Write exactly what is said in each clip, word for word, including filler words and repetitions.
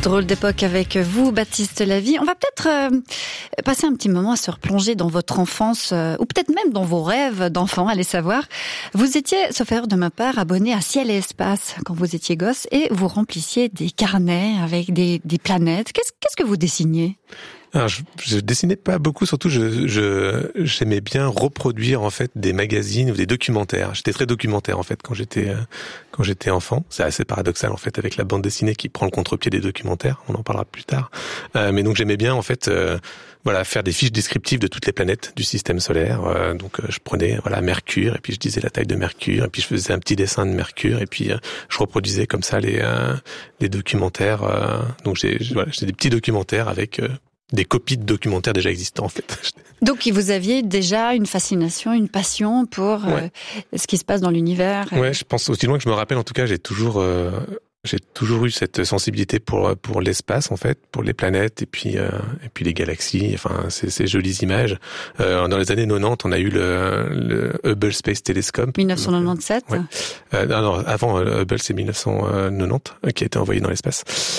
Drôle d'époque avec vous, Baptiste Lavie. On va peut-être euh, passer un petit moment à se replonger dans votre enfance, euh, ou peut-être même dans vos rêves d'enfant, allez savoir. Vous étiez, sauf erreur de ma part, abonné à Ciel et Espace quand vous étiez gosse, et vous remplissiez des carnets avec des, des planètes. Qu'est-ce, qu'est-ce que vous dessiniez ? Alors, je, je dessinais pas beaucoup, surtout je, je j'aimais bien reproduire en fait des magazines ou des documentaires. J'étais très documentaire en fait quand j'étais euh, quand j'étais enfant. C'est assez paradoxal en fait avec la bande dessinée qui prend le contre-pied des documentaires. On en parlera plus tard. Euh, mais donc j'aimais bien en fait euh, voilà faire des fiches descriptives de toutes les planètes du système solaire. Euh, donc euh, je prenais voilà Mercure et puis je disais la taille de Mercure et puis je faisais un petit dessin de Mercure et puis euh, je reproduisais comme ça les euh, les documentaires. Euh, donc j'ai voilà j'ai des petits documentaires avec euh, des copies de documentaires déjà existants, en fait. Donc, vous aviez déjà une fascination, une passion pour ouais. euh, ce qui se passe dans l'univers. Ouais, je pense aussi loin que je me rappelle. En tout cas, j'ai toujours, euh, j'ai toujours eu cette sensibilité pour pour l'espace, en fait, pour les planètes et puis euh, et puis les galaxies. Enfin, ces, ces jolies images. Euh, dans les années quatre-vingt-dix, on a eu le, le Hubble Space Telescope. dix-neuf cent quatre-vingt-dix-sept. Ouais. Euh, non, non, avant euh, Hubble, c'est dix-neuf cent quatre-vingt-dix qui a été envoyé dans l'espace,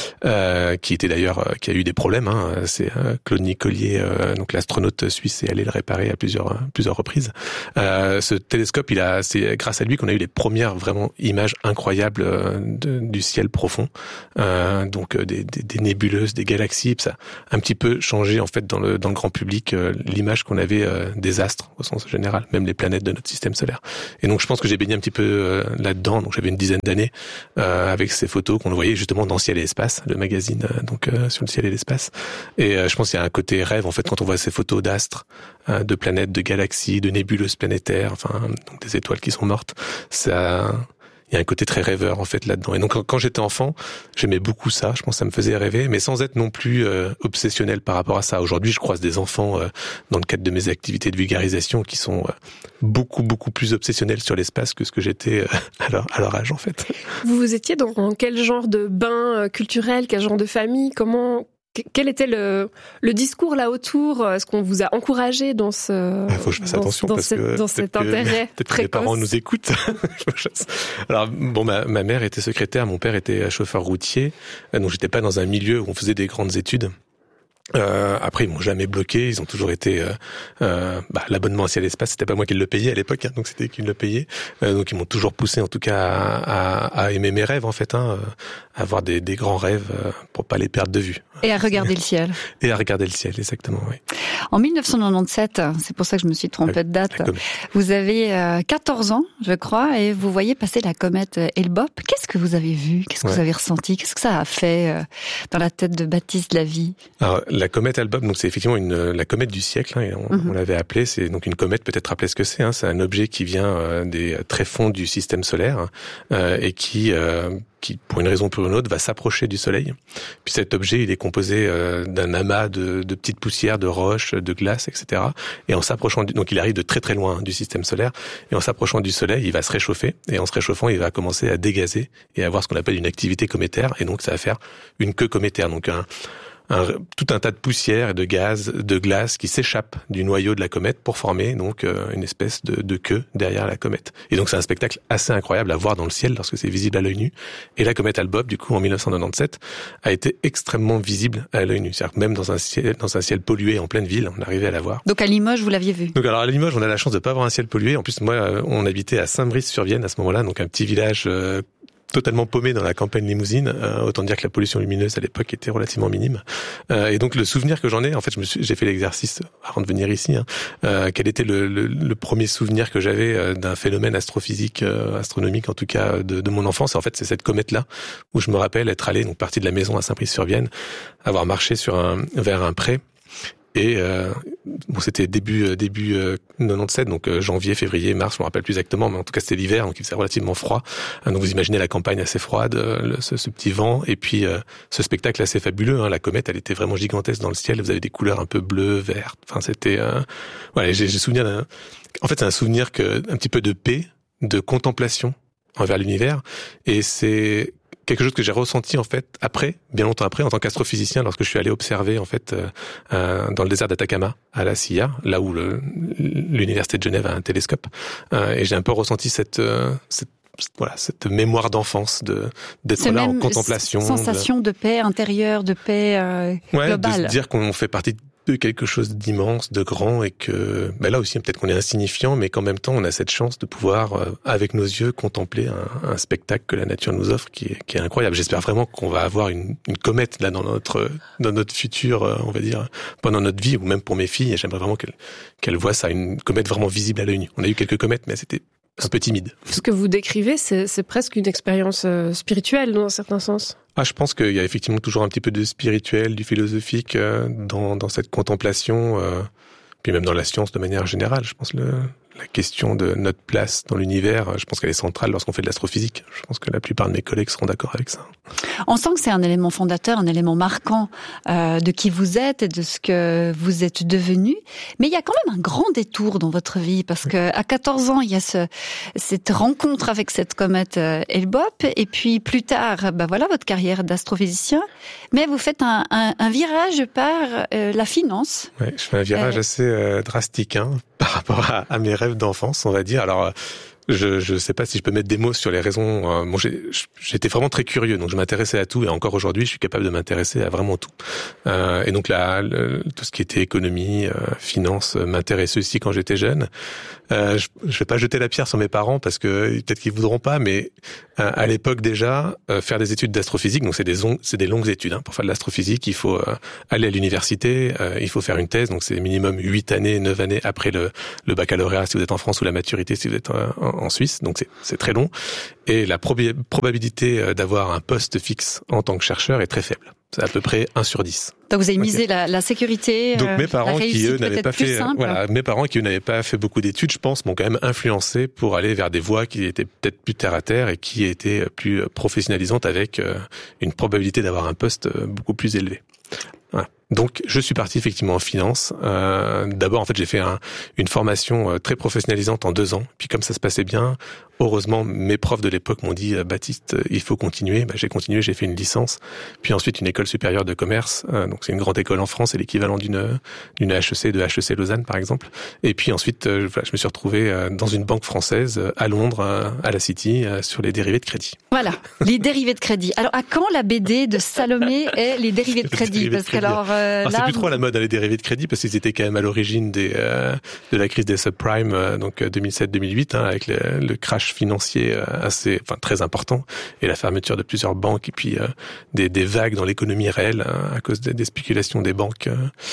euh, qui était d'ailleurs euh, qui a eu des problèmes. Hein. C'est euh, Claude Nicollier, euh, donc l'astronaute suisse, est allé le réparer à plusieurs euh, plusieurs reprises. Euh, ce télescope, il a, c'est grâce à lui qu'on a eu les premières vraiment images incroyables euh, de, du ciel profond. Euh, donc euh, des, des, des nébuleuses, des galaxies. Ça a un petit peu changé en fait dans le dans le grand public euh, l'image qu'on avait euh, des astres au sens général, même les planètes de notre système solaire. Et donc je pense que j'ai baigné un petit peu euh, là-dedans. Donc j'avais une dizaine d'années euh, avec ces photos qu'on voyait justement dans Ciel et Espace, le magazine euh, donc euh, sur le ciel et l'espace. Et euh, je pense qu'il y a un côté rêve en fait quand on voit ces photos d'astres, euh, de planètes, de galaxies, de nébuleuses planétaires, enfin donc des étoiles qui sont mortes. Ça, il y a un côté très rêveur en fait là-dedans. Et donc quand j'étais enfant, j'aimais beaucoup ça. Je pense que ça me faisait rêver, mais sans être non plus euh, obsessionnel par rapport à ça. Aujourd'hui, je croise des enfants euh, dans le cadre de mes activités de vulgarisation qui sont euh, beaucoup beaucoup plus obsessionnels sur l'espace que ce que j'étais euh, à, leur, à leur âge en fait. Vous vous étiez dans quel genre de bain culturel, quel genre de famille, comment? Quel était le, le discours là autour? Est-ce qu'on vous a encouragé dans ce, il faut que je fasse dans, attention dans, parce cette, que dans cet intérêt peut-être que mes parents nous écoutent. Alors bon, ma, ma mère était secrétaire, mon père était chauffeur routier, donc j'étais pas dans un milieu où on faisait des grandes études. Euh, après, ils m'ont jamais bloqué. Ils ont toujours été. Euh, euh, bah, l'abonnement à Ciel et Espace, c'était pas moi qui le payais à l'époque, hein, donc c'était eux qui le payaient. Euh, donc ils m'ont toujours poussé, en tout cas, à, à, à aimer mes rêves, en fait, hein, à avoir des, des grands rêves euh, pour pas les perdre de vue. Et à regarder le ciel. Et à regarder le ciel, exactement. Oui. En dix-neuf cent quatre-vingt-dix-sept, c'est pour ça que je me suis trompée de date. Vous avez euh, quatorze ans, je crois, et vous voyez passer la comète Hale-Bopp. Qu'est-ce que vous avez vu? Qu'est-ce que ouais. vous avez ressenti? Qu'est-ce que ça a fait euh, dans la tête de Baptiste Lavie? Alors, la comète Hale-Bopp, donc c'est effectivement une la comète du siècle, hein, et on, mm-hmm. on l'avait appelée. C'est donc une comète, peut-être rappeler ce que c'est. Hein, c'est un objet qui vient euh, des tréfonds du système solaire euh, et qui euh, qui, pour une raison ou pour une autre, va s'approcher du Soleil. Puis cet objet, il est composé euh, d'un amas de, de petites poussières, de roches, de glace, et cetera. Et en s'approchant, du, donc il arrive de très très loin du système solaire. Et en s'approchant du Soleil, il va se réchauffer. Et en se réchauffant, il va commencer à dégazer et à avoir ce qu'on appelle une activité cométaire. Et donc ça va faire une queue cométaire. Donc un Un, tout un tas de poussière et de gaz, de glace qui s'échappent du noyau de la comète pour former donc euh, une espèce de, de queue derrière la comète. Et donc c'est un spectacle assez incroyable à voir dans le ciel lorsque c'est visible à l'œil nu. Et la comète Hale-Bopp, du coup, en dix-neuf cent quatre-vingt-dix-sept, a été extrêmement visible à l'œil nu. C'est-à-dire que même dans un ciel, dans un ciel pollué en pleine ville, on arrivait à la voir. Donc à Limoges, vous l'aviez vu? Donc alors à Limoges, on a la chance de pas avoir un ciel pollué. En plus, moi, on habitait à Saint-Brice-sur-Vienne à ce moment-là, donc un petit village euh, totalement paumé dans la campagne limousine. Euh, autant dire que la pollution lumineuse à l'époque était relativement minime. Euh, et donc le souvenir que j'en ai, en fait, je me suis, j'ai fait l'exercice avant de venir ici. Hein, euh, quel était le, le, le premier souvenir que j'avais euh, d'un phénomène astrophysique, euh, astronomique en tout cas, de, de mon enfance. Et en fait, c'est cette comète-là où je me rappelle être allé, donc parti de la maison à Saint-Brice-sur-Vienne, avoir marché sur un vers un pré. Et euh, bon, c'était début début euh, quatre-vingt-dix-sept, donc euh, janvier, février, mars, je me rappelle plus exactement, mais en tout cas c'était l'hiver, donc il faisait relativement froid. Euh, donc vous imaginez la campagne assez froide, euh, le, ce, ce petit vent, et puis euh, ce spectacle assez fabuleux. Hein, la comète, elle était vraiment gigantesque dans le ciel. Vous avez des couleurs un peu bleues, vertes. Enfin, c'était. Euh, ouais, j'ai, j'ai souvenir d'un. En fait, c'est un souvenir que un petit peu de paix, de contemplation envers l'univers, et c'est quelque chose que j'ai ressenti en fait après, bien longtemps après, en tant qu'astrophysicien, lorsque je suis allé observer en fait euh, euh, dans le désert d'Atacama, à la Silla, là où le, l'université de Genève a un télescope, euh, et j'ai un peu ressenti cette, euh, cette voilà, cette mémoire d'enfance de d'être C'est là en même contemplation, sensation de, de paix intérieure, de paix euh, ouais, globale. de se dire qu'on fait partie de quelque chose d'immense, de grand, et que ben là aussi peut-être qu'on est insignifiant, mais qu'en même temps on a cette chance de pouvoir euh, avec nos yeux contempler un, un spectacle que la nature nous offre qui est, qui est incroyable. J'espère vraiment qu'on va avoir une, une comète là dans notre dans notre futur, euh, on va dire pendant notre vie, ou même pour mes filles. Et j'aimerais vraiment qu'elles qu'elles voient ça, une comète vraiment visible à l'œil nu. On a eu quelques comètes, mais c'était un peu timide. Ce que vous décrivez, c'est, c'est presque une expérience euh, spirituelle dans un certain sens. Ah, je pense qu'il y a effectivement toujours un petit peu de spirituel, du philosophique euh, dans, dans cette contemplation, euh, puis même dans la science de manière générale. Je pense le, la question de notre place dans l'univers, je pense qu'elle est centrale lorsqu'on fait de l'astrophysique. Je pense que la plupart de mes collègues seront d'accord avec ça. On sent que c'est un élément fondateur, un élément marquant euh, de qui vous êtes et de ce que vous êtes devenu. Mais il y a quand même un grand détour dans votre vie, parce que à quatorze ans, il y a ce, cette rencontre avec cette comète euh, Hale-Bopp, et puis plus tard, bah voilà votre carrière d'astrophysicien. Mais vous faites un, un, un virage par euh, la finance. Ouais, je fais un virage euh... assez euh, drastique hein, par rapport à, à mes rêves d'enfance, on va dire. Alors. Je je sais pas si je peux mettre des mots sur les raisons. Euh, bon, j'ai, j'étais vraiment très curieux, donc je m'intéressais à tout, et encore aujourd'hui, je suis capable de m'intéresser à vraiment tout. Euh, et donc là, le, tout ce qui était économie, euh, finance, euh, m'intéressait aussi quand j'étais jeune. Euh, je, je vais pas jeter la pierre sur mes parents parce que peut-être qu'ils voudront pas, mais euh, à l'époque déjà, euh, faire des études d'astrophysique, donc c'est des on, c'est des longues études. Hein. Pour faire de l'astrophysique, il faut euh, aller à l'université, euh, il faut faire une thèse, donc c'est minimum huit années, neuf années après le, le baccalauréat si vous êtes en France, ou la maturité si vous êtes euh, en, en Suisse. Donc c'est, c'est très long, et la prob- probabilité d'avoir un poste fixe en tant que chercheur est très faible. C'est à peu près un sur dix. Donc vous avez misé okay. la, la sécurité, donc mes parents la réussite, qui eux n'avaient pas fait, simple. voilà, mes parents qui eux n'avaient pas fait beaucoup d'études, je pense, m'ont quand même influencé pour aller vers des voies qui étaient peut-être plus terre à terre et qui étaient plus professionnalisantes, avec une probabilité d'avoir un poste beaucoup plus élevé. Voilà. Donc, je suis parti effectivement en finance. Euh, d'abord, en fait, j'ai fait un, une formation très professionnalisante en deux ans. Puis, comme ça se passait bien, heureusement, mes profs de l'époque m'ont dit « Baptiste, il faut continuer ». Bah, j'ai continué, j'ai fait une licence, puis ensuite une école supérieure de commerce. Euh, donc, c'est une grande école en France, c'est l'équivalent d'une d'une H E C, de H E C Lausanne, par exemple. Et puis ensuite, euh, voilà, je me suis retrouvé dans une banque française à Londres, à la City, sur les dérivés de crédit. Voilà, les dérivés de crédit. Alors, à quand la B D de Salomé et les dérivés de crédit? Dérivés Parce de crédit. qu'alors, euh, Alors, là, c'est plus trop à la mode les dérivés de crédit, parce qu'ils étaient quand même à l'origine des euh, de la crise des subprimes, euh, donc deux mille sept deux mille huit, hein, avec le, le crash financier euh, assez, enfin très important, et la fermeture de plusieurs banques, et puis euh, des, des vagues dans l'économie réelle hein, à cause des, des spéculations des banques.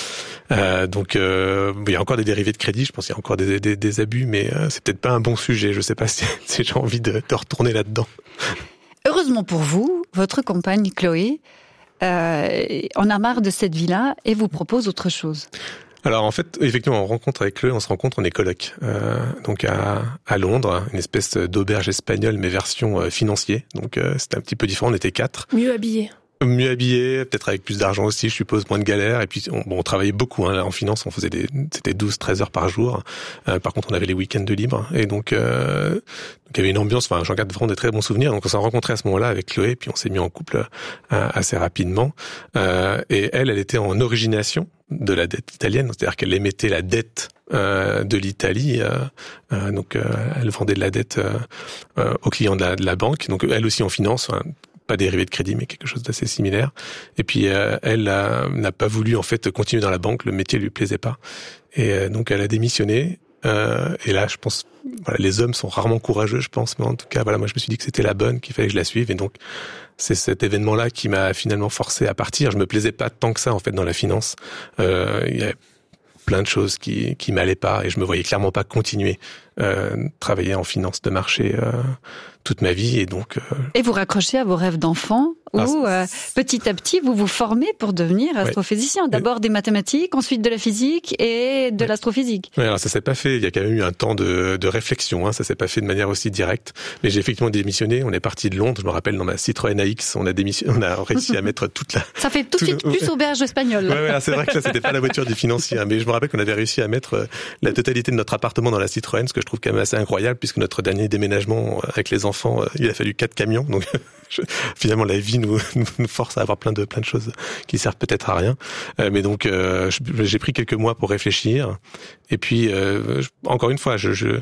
Euh, donc euh, il y a encore des dérivés de crédit, je pense qu'il y a encore des, des, des abus, mais euh, c'est peut-être pas un bon sujet. Je sais pas si, si j'ai envie de, de retourner là-dedans. Heureusement pour vous, votre compagne Chloé Euh, on a marre de cette vie-là et vous propose autre chose. Alors en fait, effectivement, on rencontre avec Chloé, on se rencontre, on est coloc, euh, donc à, à Londres, une espèce d'auberge espagnole mais version euh, financier. Donc euh, c'était un petit peu différent, on était quatre. Mieux habillés. Mieux habillé, peut-être avec plus d'argent aussi, je suppose, moins de galères. Et puis, on, bon, on travaillait beaucoup hein, en finance, on faisait des, c'était douze treize heures par jour. Euh, par contre, on avait les week-ends de libre. Et donc, euh, donc il y avait une ambiance, enfin, j'en garde vraiment des très bons souvenirs. Donc, on s'est rencontrés à ce moment-là avec Chloé, puis on s'est mis en couple euh, assez rapidement. Euh, et elle, elle était en origination de la dette italienne, c'est-à-dire qu'elle émettait la dette euh, de l'Italie. Euh, euh, donc, euh, elle vendait de la dette euh, euh, aux clients de la, de la banque. Donc, elle aussi en finance, hein, pas dérivé de crédit, mais quelque chose d'assez similaire. Et puis euh, elle a, n'a pas voulu en fait continuer dans la banque, le métier lui plaisait pas, et euh, donc elle a démissionné. Euh, et là, je pense, voilà, les hommes sont rarement courageux, je pense, mais en tout cas, voilà, moi je me suis dit que c'était la bonne, qu'il fallait que je la suive, et donc c'est cet événement-là qui m'a finalement forcé à partir. Je me plaisais pas tant que ça en fait dans la finance. Euh, il y a plein de choses qui qui m'allaient pas, et je me voyais clairement pas continuer euh, travailler en finance de marché euh, toute ma vie, et donc. Euh... Et vous raccrochez à vos rêves d'enfant, où ah, euh, petit à petit vous vous formez pour devenir astrophysicien. Ouais. D'abord des mathématiques, ensuite de la physique et de ouais. l'astrophysique. Ouais, alors ça s'est pas fait. Il y a quand même eu un temps de, de réflexion. Hein. Ça s'est pas fait de manière aussi directe. Mais j'ai effectivement démissionné. On est parti de Londres. Je me rappelle dans ma Citroën A X, on a démissionné, on a réussi à mettre toute la. Ça fait tout de suite le... plus auberge espagnole. Ouais, ouais, c'est vrai que là c'était pas la voiture du financier, hein, mais je me rappelle qu'on avait réussi à mettre la totalité de notre appartement dans la Citroën, ce que je trouve quand même assez incroyable, puisque notre dernier déménagement avec les enfants, il a fallu quatre camions. Donc je, finalement la vie nous, nous force à avoir plein de plein de choses qui servent peut-être à rien. Euh, mais donc euh, j'ai pris quelques mois pour réfléchir. Et puis euh, encore une fois, je, je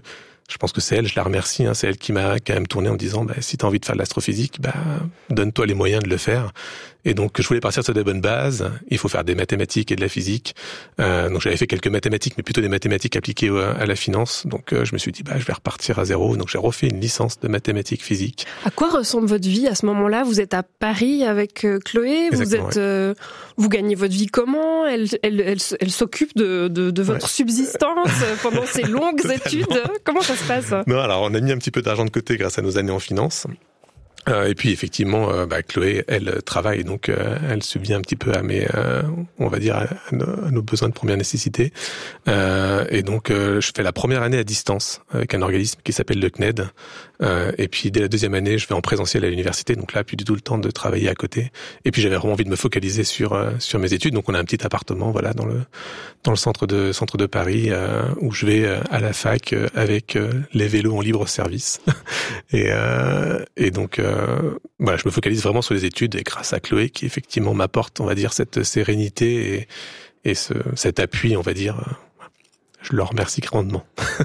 je pense que c'est elle, je la remercie, hein, c'est elle qui m'a quand même tourné en me disant, bah, si tu as envie de faire de l'astrophysique, bah, donne-toi les moyens de le faire. Et donc, je voulais partir sur des bonnes bases. Il faut faire des mathématiques et de la physique. Euh, donc, j'avais fait quelques mathématiques, mais plutôt des mathématiques appliquées à la finance. Donc, euh, je me suis dit, bah, je vais repartir à zéro. Donc, j'ai refait une licence de mathématiques physique. À quoi ressemble votre vie à ce moment-là? Vous êtes à Paris avec Chloé. Vous Exactement, êtes, ouais. euh, vous gagnez votre vie comment? Elle, elle, elle, elle s'occupe de, de, de votre ouais. subsistance pendant ces longues études. Comment ça se passe? Non, alors, on a mis un petit peu d'argent de côté grâce à nos années en finance. Euh, et puis effectivement, euh, bah, Chloé, elle travaille, donc euh, elle subvient un petit peu à mes, euh, on va dire, à nos, à nos besoins de première nécessité. Euh, et donc, euh, je fais la première année à distance avec un organisme qui s'appelle le C N E D. Euh, et puis dès la deuxième année, je vais en présentiel à l'université. Donc là, plus du tout le temps de travailler à côté. Et puis j'avais vraiment envie de me focaliser sur euh, sur mes études. Donc on a un petit appartement, voilà, dans le dans le centre de centre de Paris, euh, où je vais euh, à la fac euh, avec euh, les vélos en libre service. et euh, et donc euh, voilà, je me focalise vraiment sur les études. Et grâce à Chloé, qui effectivement m'apporte, on va dire, cette sérénité et et ce cet appui, on va dire, euh, je le remercie grandement.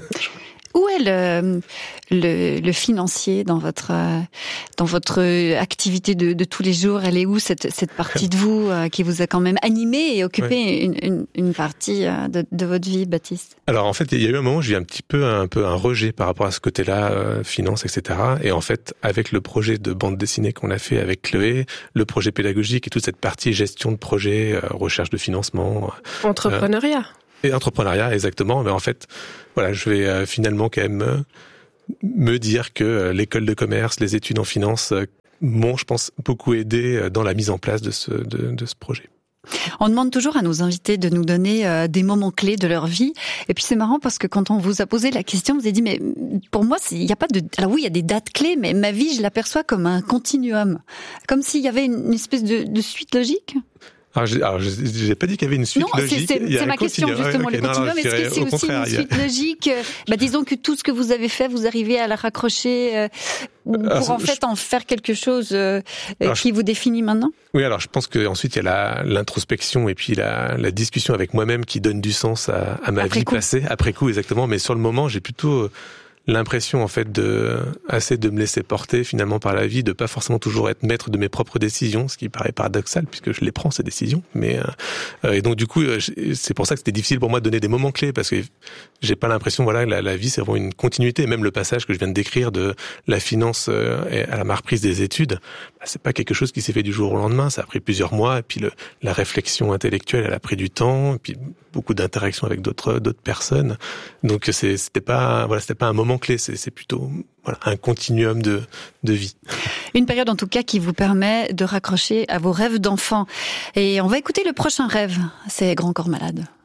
Où est le, le, le financier dans votre dans votre activité de, de tous les jours? Elle est où cette cette partie de vous euh, qui vous a quand même animé et occupé ouais. une, une une partie de, de votre vie, Baptiste? Alors en fait, il y a eu un moment où j'ai eu un petit peu un peu un rejet par rapport à ce côté-là, euh, finance, et cetera. Et en fait, avec le projet de bande dessinée qu'on a fait avec Chloé, le projet pédagogique et toute cette partie gestion de projet, euh, recherche de financement, entrepreneuriat. Euh, Et entrepreneuriat, exactement. Mais en fait, voilà, je vais euh, finalement quand même euh, me dire que euh, l'école de commerce, les études en finance euh, m'ont, je pense, beaucoup aidé euh, dans la mise en place de ce de, de ce projet. On demande toujours à nos invités de nous donner euh, des moments clés de leur vie. Et puis c'est marrant parce que quand on vous a posé la question, vous avez dit mais pour moi il n'y a pas de. Alors oui, il y a des dates clés, mais ma vie je l'aperçois comme un continuum, comme s'il y avait une, une espèce de, de suite logique. Alors, j'ai, alors, j'ai pas dit qu'il y avait une suite non, logique. C'est, c'est, c'est ma question, justement, ouais, okay, le continuum. Non, non, est-ce que c'est aussi une suite a... logique? Bah, disons que tout ce que vous avez fait, vous arrivez à la raccrocher euh, pour alors, en fait je... en faire quelque chose euh, alors, qui je... vous définit maintenant? Oui, alors je pense qu'ensuite il y a la, l'introspection et puis la, la discussion avec moi-même qui donne du sens à, à ma après vie coup. passée, après coup exactement. Mais sur le moment, j'ai plutôt l'impression en fait de assez de me laisser porter finalement par la vie, de pas forcément toujours être maître de mes propres décisions, ce qui paraît paradoxal puisque je les prends ces décisions. Mais euh, et donc du coup c'est pour ça que c'était difficile pour moi de donner des moments clés parce que j'ai pas l'impression voilà la, la vie c'est vraiment une continuité. Même le passage que je viens de décrire de la finance à la reprise des études, bah, c'est pas quelque chose qui s'est fait du jour au lendemain. Ça a pris plusieurs mois et puis le, la réflexion intellectuelle elle a pris du temps et puis beaucoup d'interactions avec d'autres d'autres personnes. Donc c'est, c'était pas voilà c'était pas un moment clé, c'est, c'est plutôt voilà un continuum de de vie. Une période en tout cas qui vous permet de raccrocher à vos rêves d'enfant. Et on va écouter le prochain rêve, c'est Grand Corps Malade.